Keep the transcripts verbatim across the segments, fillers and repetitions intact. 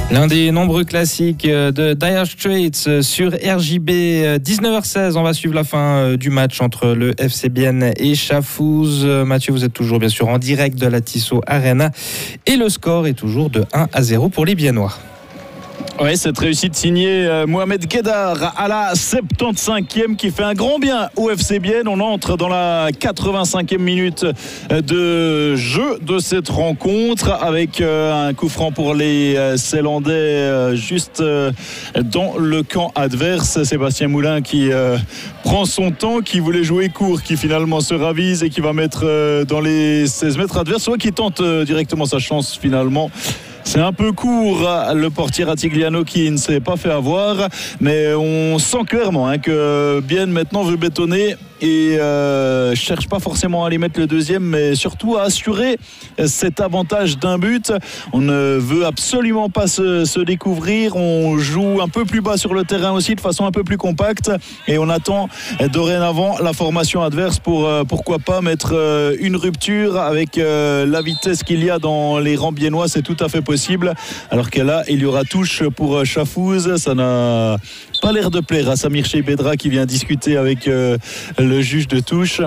L'un des nombreux classiques de Dire Straits sur R J B. dix-neuf heures seize, on va suivre la fin du match entre le F C Bienne et Schaffhouse. Mathieu, vous êtes toujours bien sûr en direct de la Tissot Arena et le score est toujours de un à zéro pour les Biennois. Oui, cette réussite signée euh, Mohamed Guedar à la soixante-quinzième qui fait un grand bien au F C Bienne. On entre dans la quatre-vingt-cinquième minute de jeu de cette rencontre avec euh, un coup franc pour les euh, Ceylandais euh, juste euh, dans le camp adverse. Sébastien Moulin qui euh, prend son temps, qui voulait jouer court, qui finalement se ravise et qui va mettre euh, dans les seize mètres adverses, soit qui tente euh, directement sa chance finalement. C'est un peu court, le portier Ratigliano qui ne s'est pas fait avoir, mais on sent clairement hein, que Bienne maintenant veut bétonner et euh, cherche pas forcément à aller mettre le deuxième, mais surtout à assurer cet avantage d'un but. On ne veut absolument pas se, se découvrir, on joue un peu plus bas sur le terrain aussi de façon un peu plus compacte et on attend dorénavant la formation adverse pour euh, pourquoi pas mettre euh, une rupture avec euh, la vitesse qu'il y a dans les rangs biennois. C'est tout à fait possible, alors que là il y aura touche pour Schaffhouse. Ça n'a pas l'air de plaire à Samir Cheibedra qui vient discuter avec euh, le juge de touche.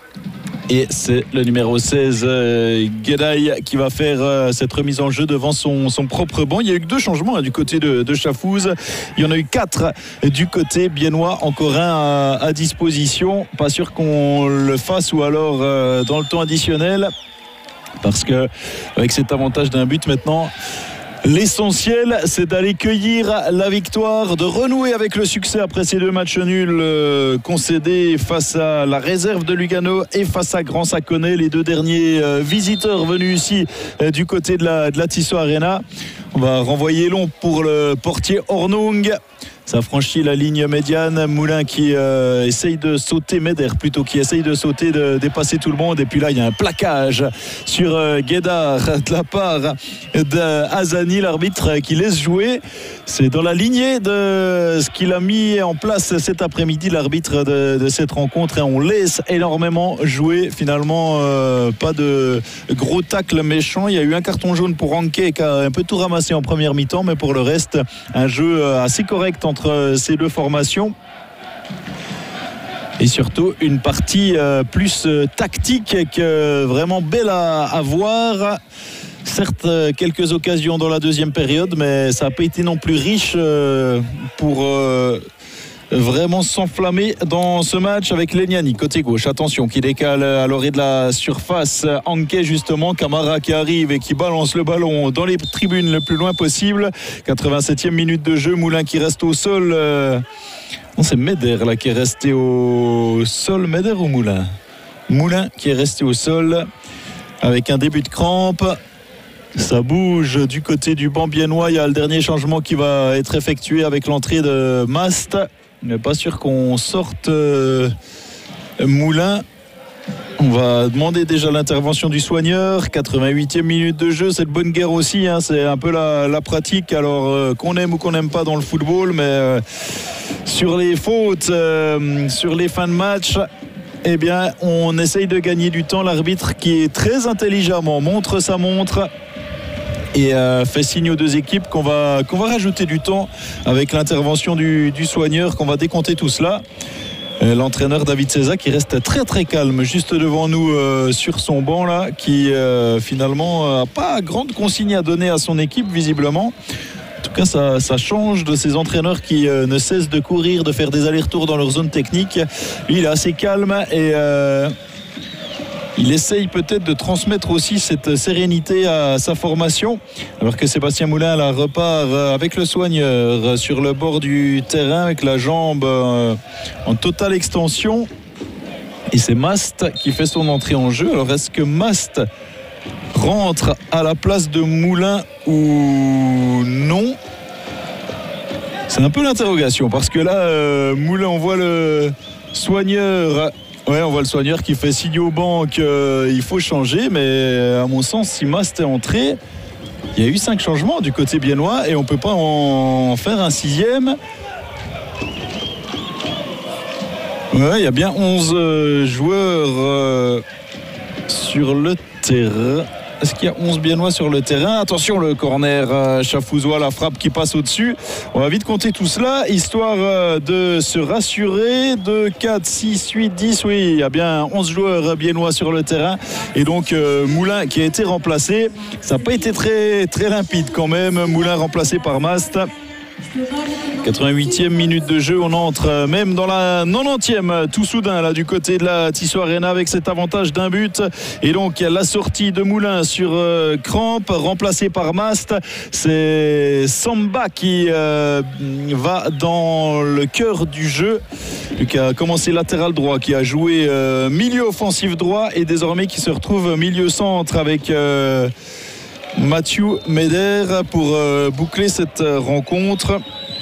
Et c'est le numéro seize, euh, Guedaï, qui va faire euh, cette remise en jeu devant son, son propre banc. Il n'y a eu que deux changements hein, du côté de, de Schaffhouse. Il y en a eu quatre du côté biennois, encore un à, à disposition. Pas sûr qu'on le fasse ou alors euh, dans le temps additionnel. Parce que avec cet avantage d'un but maintenant, l'essentiel, c'est d'aller cueillir la victoire, de renouer avec le succès après ces deux matchs nuls euh, concédés face à la réserve de Lugano et face à Grand Saconnet, les deux derniers euh, visiteurs venus ici euh, du côté de la, de la Tissot Arena. On va renvoyer long pour le portier Hornung. Ça franchit la ligne médiane. Moulin qui euh, essaye de sauter, Meder plutôt, qui essaye de sauter, de dépasser tout le monde. Et puis là, il y a un plaquage sur euh, Guedar de la part d'Azani, l'arbitre qui laisse jouer. C'est dans la lignée de ce qu'il a mis en place cet après-midi, l'arbitre de, de cette rencontre. Et on laisse énormément jouer. Finalement, euh, pas de gros tacle méchant. Il y a eu un carton jaune pour Anke qui a un peu tout ramassé en première mi-temps. Mais pour le reste, un jeu assez correct entre ces deux formations et surtout une partie euh, plus euh, tactique que vraiment belle à, à voir. Certes, euh, quelques occasions dans la deuxième période, mais ça n'a pas été non plus riche euh, pour euh, vraiment s'enflammer dans ce match avec Leniani côté gauche. Attention, qui décale à l'orée de la surface. Anke justement, Camara qui arrive et qui balance le ballon dans les tribunes le plus loin possible. quatre-vingt-septième minute de jeu, Moulin qui reste au sol. Euh... Non, c'est Meder là qui est resté au sol. Meder ou Moulin? Moulin qui est resté au sol avec un début de crampe. Ça bouge du côté du banc biennois. Il y a le dernier changement qui va être effectué avec l'entrée de Mast. Mais pas sûr qu'on sorte euh, Moulin. On va demander déjà l'intervention du soigneur. quatre-vingt-huitième minute de jeu, c'est de bonne guerre aussi hein. C'est un peu la, la pratique, alors euh, qu'on aime ou qu'on n'aime pas dans le football, mais euh, sur les fautes, euh, sur les fins de match, eh bien on essaye de gagner du temps. L'arbitre qui est très intelligemment montre sa montre et euh, fait signe aux deux équipes qu'on va, qu'on va rajouter du temps avec l'intervention du, du soigneur, qu'on va décompter tout cela. Euh, l'entraîneur David César qui reste très très calme juste devant nous euh, sur son banc là, qui euh, finalement n'a pas grande consigne à donner à son équipe visiblement. En tout cas, ça, ça change de ces entraîneurs qui euh, ne cessent de courir, de faire des allers-retours dans leur zone technique. Lui, il est assez calme et euh, il essaye peut-être de transmettre aussi cette sérénité à sa formation, alors que Sébastien Moulin là, repart avec le soigneur sur le bord du terrain avec la jambe en totale extension. Et c'est Mast qui fait son entrée en jeu. Alors est-ce que Mast rentre à la place de Moulin ou non? C'est un peu l'interrogation, parce que là, euh, Moulin, on voit le soigneur... Ouais, on voit le soigneur qui fait signe au banc qu'il euh, faut changer, mais à mon sens, si Mast est entré, il y a eu cinq changements du côté biennois et on ne peut pas en faire un sixième. Ouais, il y a bien onze euh, joueurs euh, sur le terrain. Est-ce qu'il y a onze Biennois sur le terrain? Attention, le corner euh, Chafouzois, la frappe qui passe au-dessus. On va vite compter tout cela, histoire euh, de se rassurer. deux, quatre, six, huit, dix, oui, il y a bien onze joueurs biennois sur le terrain. Et donc euh, Moulin qui a été remplacé. Ça n'a pas été très, très limpide quand même. Moulin remplacé par Mast. quatre-vingt-huitième minute de jeu, on entre même dans la quatre-vingt-dixième tout soudain là du côté de la Tissot Arena avec cet avantage d'un but. Et donc la sortie de Moulin sur euh, Crampe, remplacé par Mast. C'est Samba qui euh, va dans le cœur du jeu, lui qui a commencé latéral droit, qui a joué euh, milieu offensif droit et désormais qui se retrouve milieu centre avec euh, Mathieu Meder pour euh, boucler cette rencontre.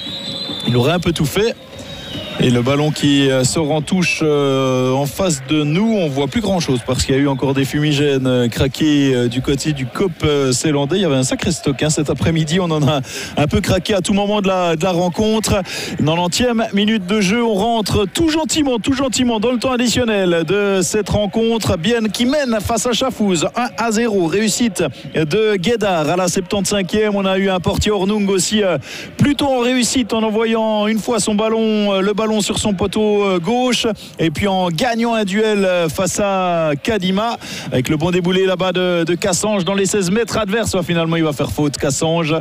Il aurait un peu tout fait. Et le ballon qui sort en touche euh, en face de nous, on voit plus grand chose parce qu'il y a eu encore des fumigènes euh, craqués euh, du côté du C O P euh, Ceylandais. Il y avait un sacré stock hein, cet après-midi, on en a un peu craqué à tout moment de la, de la rencontre. quatre-vingt-dixième minute de jeu, on rentre tout gentiment, tout gentiment dans le temps additionnel de cette rencontre. Bienne qui mène face à Chafouz un à zéro, réussite de Guédard à la soixante-quinzième. On a eu un portier Hornung aussi euh, plutôt en réussite en envoyant une fois son ballon, euh, le ballon sur son poteau gauche et puis en gagnant un duel face à Kadima avec le bon déboulé là-bas de, de Cassange dans les seize mètres adverses. Finalement il va faire faute Cassange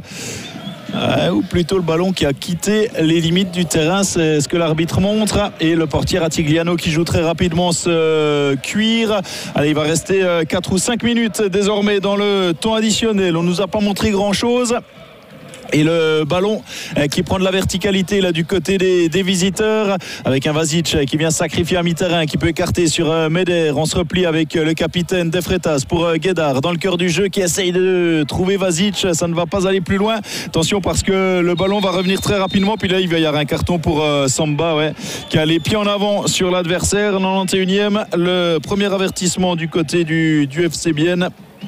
euh, ou plutôt le ballon qui a quitté les limites du terrain, c'est ce que l'arbitre montre. Et le portier Ratigliano qui joue très rapidement ce cuir. Allez, il va rester quatre ou cinq minutes désormais dans le temps additionnel. On nous a pas montré grand chose. Et le ballon qui prend de la verticalité là du côté des, des visiteurs avec un Vasic qui vient sacrifier à mi-terrain, qui peut écarter sur Meder. On se replie avec le capitaine Defretas pour Guédard dans le cœur du jeu qui essaye de trouver Vasic. Ça ne va pas aller plus loin. Attention parce que le ballon va revenir très rapidement. Puis là il va y avoir un carton pour Samba ouais, qui a les pieds en avant sur l'adversaire. quatre-vingt-onze e le premier avertissement du côté du, du F C Bienne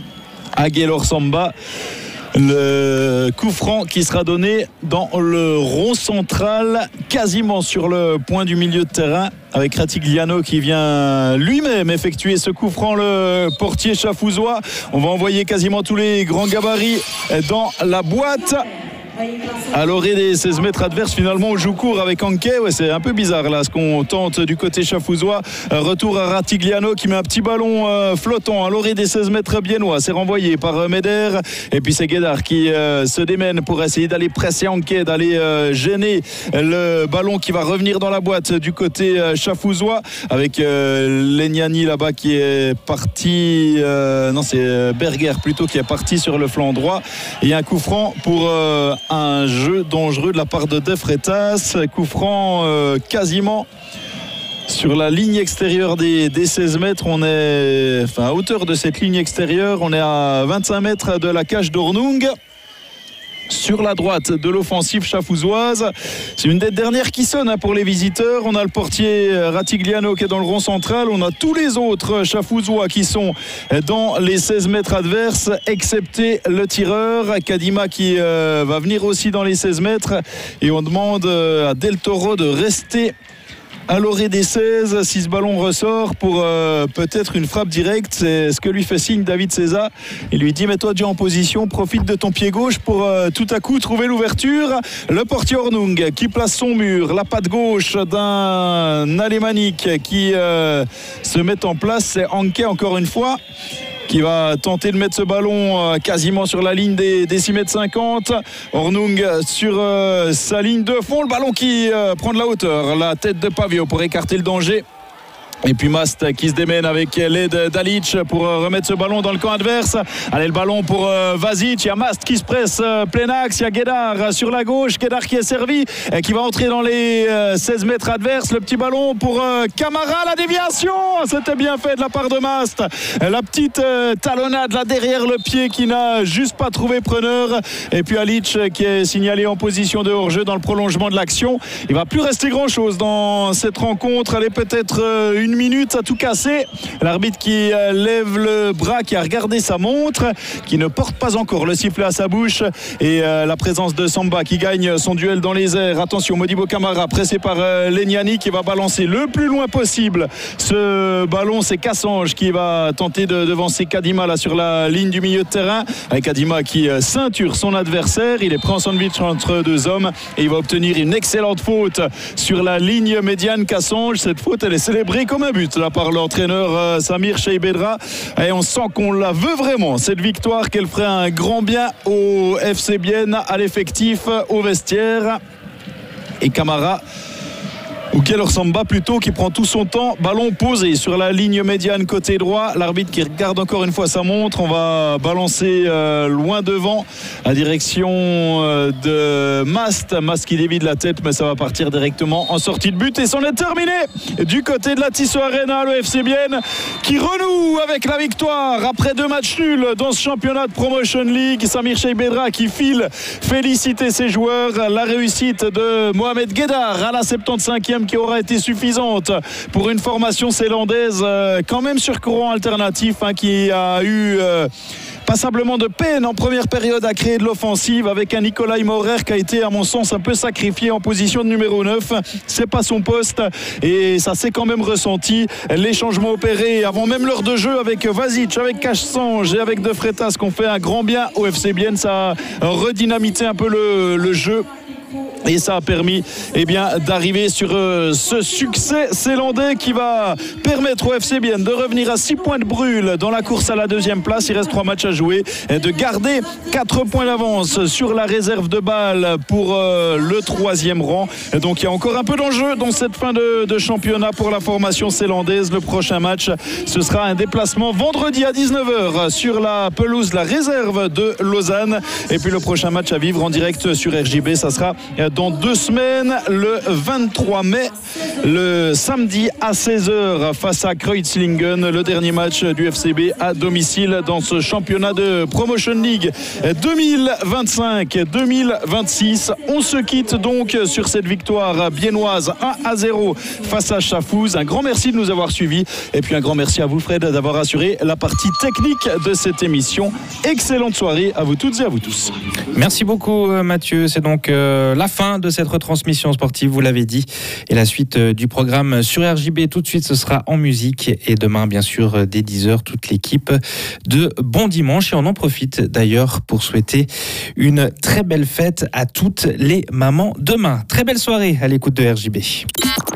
à Gaylor Samba. Le coup franc qui sera donné dans le rond central, quasiment sur le point du milieu de terrain, avec Ratigliano qui vient lui-même effectuer ce coup franc, le portier chafouzois. On va envoyer quasiment tous les grands gabarits dans la boîte. À l'orée des seize mètres adverses, finalement on joue court avec Anke. Ouais, c'est un peu bizarre là ce qu'on tente du côté chafouzois. Retour à Ratigliano qui met un petit ballon euh, flottant à l'orée des seize mètres biennois. C'est renvoyé par euh, Meder. Et puis c'est Guédard qui euh, se démène pour essayer d'aller presser Anke, d'aller euh, gêner le ballon qui va revenir dans la boîte du côté euh, chafouzois avec euh, Legnani là-bas qui est parti. Euh, non, c'est Berger plutôt qui est parti sur le flanc droit. Et un coup franc pour euh, un jeu dangereux de la part de Defretas. Coup franc euh, quasiment sur la ligne extérieure des, des seize mètres. On est enfin, à hauteur de cette ligne extérieure. On est à vingt-cinq mètres de la cage d'Ornung. Sur la droite de l'offensive chafouzoise. C'est une des dernières qui sonne hein, pour les visiteurs. On a le portier Ratigliano qui est dans le rond central. On a tous les autres chafouzois qui sont dans les seize mètres adverses, excepté le tireur Kadima qui euh, va venir aussi dans les seize mètres. Et on demande à Del Toro de rester à l'orée des seize si ce ballon ressort pour euh, peut-être une frappe directe. C'est ce que lui fait signe David César. Il lui dit mets-toi déjà en position, profite de ton pied gauche pour euh, tout à coup trouver l'ouverture. Le portier Hornung qui place son mur, la patte gauche d'un alémanique qui euh, se met en place. C'est Anke encore une fois qui va tenter de mettre ce ballon quasiment sur la ligne des, des six mètres cinquante. Hornung sur euh, sa ligne de fond. Le ballon qui euh, prend de la hauteur. La tête de Pavio pour écarter le danger. Et puis Mast qui se démène avec l'aide d'Alic pour remettre ce ballon dans le camp adverse. Allez, le ballon pour Vasic. Il y a Mast qui se presse plein axe. Il y a Guédard sur la gauche. Guédard qui est servi et qui va entrer dans les seize mètres adverses. Le petit ballon pour Camara. La déviation, c'était bien fait de la part de Mast. La petite talonnade là derrière le pied qui n'a juste pas trouvé preneur. Et puis Alic qui est signalé en position de hors-jeu dans le prolongement de l'action. Il ne va plus rester grand chose dans cette rencontre. Allez, peut-être une une minute à tout casser. L'arbitre qui lève le bras, qui a regardé sa montre, qui ne porte pas encore le sifflet à sa bouche, et euh, la présence de Samba qui gagne son duel dans les airs. Attention, Modibo Camara pressé par euh, Leniani qui va balancer le plus loin possible ce ballon. C'est Cassange qui va tenter de devancer Kadima là sur la ligne du milieu de terrain, avec Kadima qui euh, ceinture son adversaire. Il est pris en sandwich entre deux hommes et il va obtenir une excellente faute sur la ligne médiane. Cassange, cette faute elle est célébrée comme un but là par l'entraîneur euh, Samir Cheibedra, et on sent qu'on la veut vraiment cette victoire, qu'elle ferait un grand bien au F C Bienne, à l'effectif, au vestiaire. Et Camara, ou Keylor Samba plutôt, qui prend tout son temps, ballon posé sur la ligne médiane côté droit. L'arbitre qui regarde encore une fois sa montre. On va balancer euh, loin devant à direction euh, de Mast. Mast qui dévie de la tête, mais ça va partir directement en sortie de but, et c'en est terminé du côté de la Tissot Arena. Le F C Bienne qui renoue avec la victoire après deux matchs nuls dans ce championnat de Promotion League. Samir Cheibedra qui file féliciter ses joueurs. La réussite de Mohamed Guedar à la soixante-quinzième qui aura été suffisante pour une formation zélandaise euh, quand même sur courant alternatif, hein, qui a eu euh, passablement de peine en première période à créer de l'offensive, avec un Nicolas Maurer qui a été à mon sens un peu sacrifié en position de numéro neuf. C'est pas son poste et ça s'est quand même ressenti. Les changements opérés avant même l'heure de jeu avec Vasic, avec Cassange et avec De Freitas qui ont fait un grand bien au F C Bienne. Ça a redynamité un peu le, le jeu. Et ça a permis eh bien, d'arriver sur euh, ce succès zélandais qui va permettre au F C Bienne de revenir à six points de brûle dans la course à la deuxième place. Il reste trois matchs à jouer, et de garder quatre points d'avance sur la réserve de Bâle pour euh, le troisième rang. Et donc il y a encore un peu d'enjeu dans cette fin de, de championnat pour la formation zélandaise. Le prochain match, ce sera un déplacement vendredi à dix-neuf heures sur la pelouse, la réserve de Lausanne. Et puis le prochain match à vivre en direct sur R J B, ça sera dans deux semaines, le vingt-trois mai, le samedi à seize heures face à Kreuzlingen, le dernier match du F C B à domicile dans ce championnat de Promotion League deux mille vingt-cinq deux mille vingt-six. On se quitte donc sur cette victoire biennoise un à zéro face à Chafouz. Un grand merci de nous avoir suivis, et puis un grand merci à vous Fred d'avoir assuré la partie technique de cette émission. Excellente soirée à vous toutes et à vous tous. Merci beaucoup Mathieu, c'est donc euh, la fin de cette retransmission sportive, vous l'avez dit, et la suite du programme sur R J B. Tout de suite, ce sera en musique, et demain, bien sûr, dès dix heures, toute l'équipe de Bon Dimanche. Et on en profite d'ailleurs pour souhaiter une très belle fête à toutes les mamans demain. Très belle soirée à l'écoute de R J B.